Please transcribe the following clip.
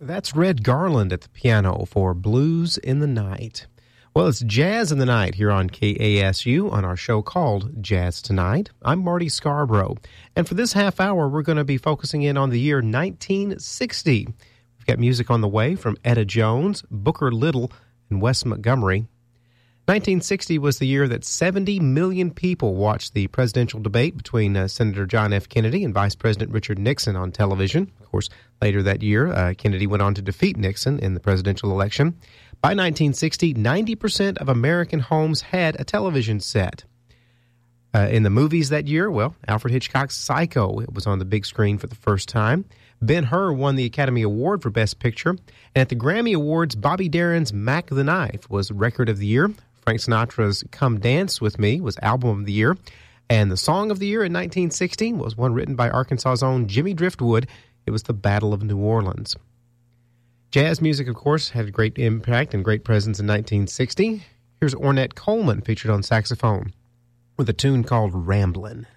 That's Red Garland at the piano for Blues in the Night. Well, it's Jazz in the Night here on KASU on our show called Jazz Tonight. I'm Marty Scarborough, and for this half hour, we're going to be focusing in on the year 1960. We've got music on the way from Etta Jones, Booker Little, and Wes Montgomery. 1960 was the year that 70 million people watched the presidential debate between Senator John F. Kennedy and Vice President Richard Nixon on television. Of course, later that year, Kennedy went on to defeat Nixon in the presidential election. By 1960, 90% of American homes had a television set. In the movies that year, well, Alfred Hitchcock's Psycho was on the big screen for the first time. Ben-Hur won the Academy Award for Best Picture. And at the Grammy Awards, Bobby Darin's Mac the Knife was Record of the Year. Frank Sinatra's Come Dance With Me was Album of the Year. And the Song of the Year in 1960 was one written by Arkansas's own Jimmy Driftwood. It was The Battle of New Orleans. Jazz music, of course, had a great impact and great presence in 1960. Here's Ornette Coleman featured on saxophone with a tune called Ramblin'.